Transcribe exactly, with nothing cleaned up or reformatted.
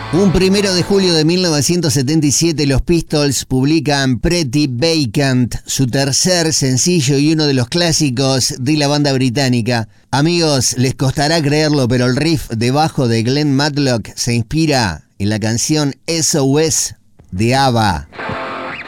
Un primero de julio de mil novecientos setenta y siete, los Pistols publican Pretty Vacant, su tercer sencillo y uno de los clásicos de la banda británica. Amigos, les costará creerlo, pero el riff de bajo de Glenn Matlock se inspira en la canción S O S de ABBA.